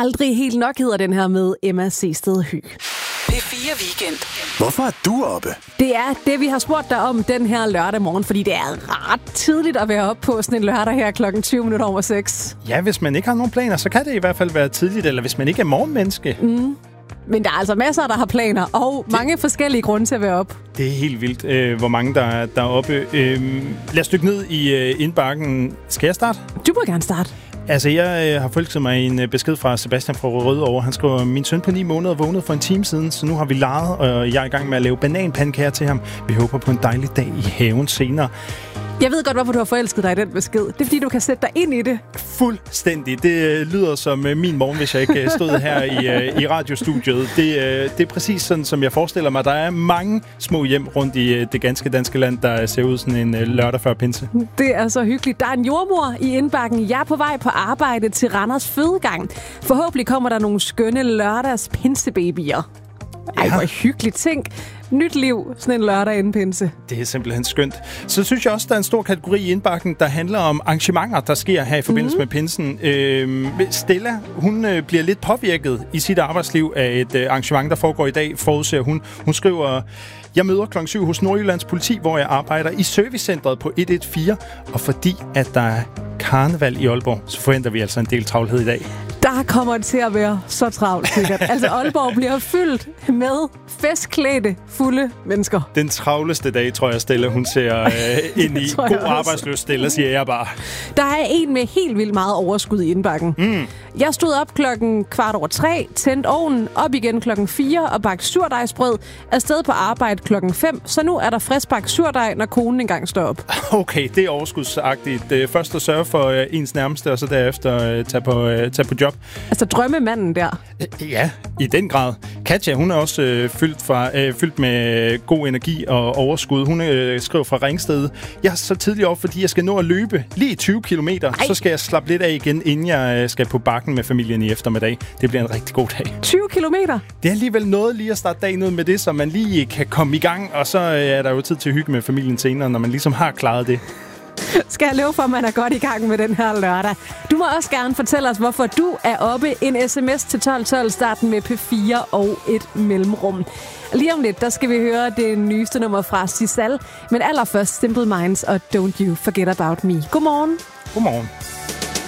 Aldrig helt nok hedder den her med Emma Sehsted Høgh. P4 Weekend. Hvorfor er du oppe? Det er det, vi har spurgt dig om den her lørdag morgen, fordi det er ret tidligt at være oppe på sådan en lørdag her klokken 6:20. Ja, hvis man ikke har nogen planer, så kan det i hvert fald være tidligt, eller hvis man ikke er morgenmenneske. Men der er altså masser, der har planer, og mange forskellige grunde til at være op. Det er helt vildt, hvor mange der er oppe. Lad os dykke ned i indbakken. Skal jeg starte? Du må gerne starte. Altså, jeg har forelsket mig i en besked fra Sebastian fra Rødovre. Han skriver, min søn på 9 måneder vågnede for en time siden, så nu har vi leget, og jeg er i gang med at lave bananpandekager til ham. Vi håber på en dejlig dag i haven senere. Jeg ved godt, hvorfor du har forelsket dig i den besked. Det er, fordi du kan sætte dig ind i det. Fuldstændig. Det lyder som min morgen, hvis jeg ikke stod her i radiostudiet. Det er præcis sådan, som jeg forestiller mig. Der er mange små hjem rundt i det ganske danske land, der ser ud sådan en lørdag før pinse. Det er så hyggeligt. Der er en jordmor i indbakken. Jeg er på vej på arbejde til Randers Fødegang. Forhåbentlig kommer der nogle skønne lørdags pinsebabyer. Ej, hvor hyggeligt. Tænk. Nyt liv, sådan en lørdag inden pinse. Det er simpelthen skønt. Så synes jeg også, der er en stor kategori i indbakken, der handler om arrangementer, der sker her i forbindelse med pinsen. Stella, hun bliver lidt påvirket i sit arbejdsliv af et arrangement, der foregår i dag, forudser hun. Hun skriver, jeg møder kl. 7 hos Nordjyllands Politi, hvor jeg arbejder i servicecentret på 114, og fordi at der er karneval i Aalborg, så forventer vi altså en del travlhed i dag. Der kommer det til at være så travlt, sikkert. Altså, Aalborg bliver fyldt med festklædte, fulde mennesker. Den travleste dag, tror jeg, Stella, hun ser ind i. God arbejdsløs, Stella, siger jeg bare. Der er en med helt vildt meget overskud i indbakken. Jeg stod op 3:15, tændte ovnen, op igen 4:00 og bagte surdejsbrød, afsted på arbejde 5:00, så nu er der friskbagt surdej, når konen engang står op. Okay, det er overskudsagtigt. Først at sørge for ens nærmeste, og så derefter tage på job. Altså drømmemanden der. Ja, i den grad. Katja, hun er også fyldt med god energi og overskud. Hun skrev fra Ringsted, jeg er så tidligt op, fordi jeg skal nå at løbe lige 20 kilometer. Så skal jeg slappe lidt af igen, inden jeg skal på bakken med familien i eftermiddag. Det bliver en rigtig god dag. 20 kilometer? Det er alligevel noget lige at starte dagen ud med det, så man lige kan komme i gang, og så er der jo tid til at hygge med familien senere, når man ligesom har klaret det. Skal jeg love for, at man er godt i gang med den her lørdag. Du må også gerne fortælle os, hvorfor du er oppe. En sms til 1212, starten med P4 og et mellemrum. Lige om lidt, der skal vi høre det nyeste nummer fra Sisal. Men allerførst Simple Minds og Don't You Forget About Me. Godmorgen. Godmorgen.